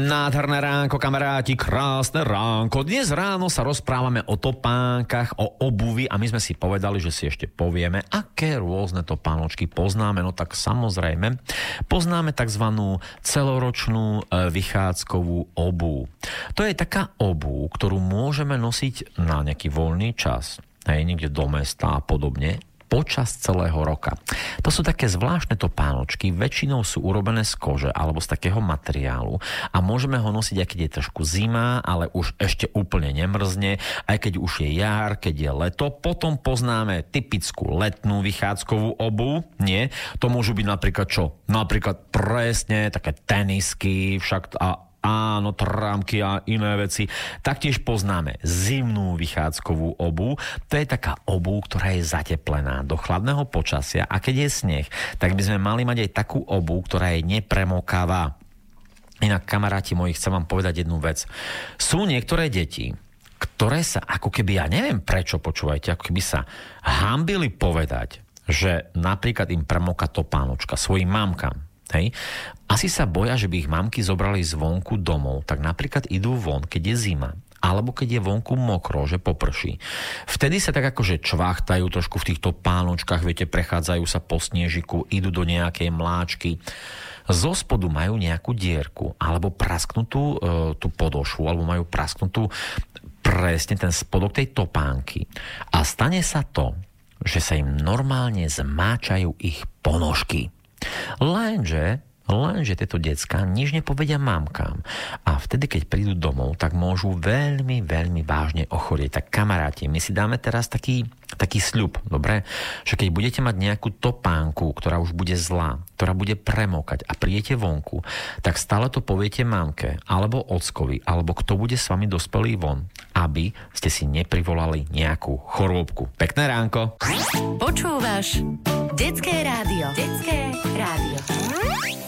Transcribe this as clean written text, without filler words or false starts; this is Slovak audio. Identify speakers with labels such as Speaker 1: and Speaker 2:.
Speaker 1: Nádherné ránko, kamaráti, krásne ránko. Dnes ráno sa rozprávame o topánkach, o obuvi a my sme si povedali, že si ešte povieme, aké rôzne topánočky poznáme. No tak samozrejme, poznáme takzvanú celoročnú vychádzkovú obuv. To je taká obuv, ktorú môžeme nosiť na nejaký voľný čas, niekde do mesta a podobne, počas celého roka. To sú také zvláštne topánočky, väčšinou sú urobené z kože alebo z takého materiálu a môžeme ho nosiť, aj keď je trošku zima, ale už ešte úplne nemrzne, aj keď už je jar, keď je leto. Potom poznáme typickú letnú vychádzkovú obuv, nie? To môžu byť napríklad čo? Napríklad presne také tenisky, však áno, trámky a iné veci. Taktiež poznáme zimnú vychádzkovú obuv. To je taká obuv, ktorá je zateplená do chladného počasia a keď je sneh, tak by sme mali mať aj takú obuv, ktorá je nepremokavá. Inak, kamaráti moji, chcem vám povedať jednu vec. Sú niektoré deti, ktoré sa ako keby, ja neviem prečo, počúvajte, ako keby sa hanbili povedať, že napríklad im premoká topánočka svojim mamkám. Hej. Asi sa boja, že by ich mamky zobrali zvonku domov, tak napríklad idú von, keď je zima, alebo keď je vonku mokro, že poprší. Vtedy sa tak akože čvachtajú trošku v týchto pánočkách, viete, prechádzajú sa po snežiku, idú do nejakej mláčky. Zo spodu majú nejakú dierku, alebo prasknutú tú podošu, alebo majú prasknutú presne ten spodok tej topánky. A stane sa to, že sa im normálne zmáčajú ich ponožky. Lenže tieto decká nič nepovedia mamkám. A vtedy, keď prídu domov, tak môžu veľmi, veľmi vážne ochorieť. Tak kamaráti, my si dáme teraz taký sľub, dobre? Že keď budete mať nejakú topánku, ktorá už bude zlá, ktorá bude premokať a prídete vonku, tak stále to poviete mamke, alebo ockovi, alebo kto bude s vami dospelý von, aby ste si neprivolali nejakú chorôbku. Pekné ránko!
Speaker 2: Počúvaš Detské rádio. Detské rádio.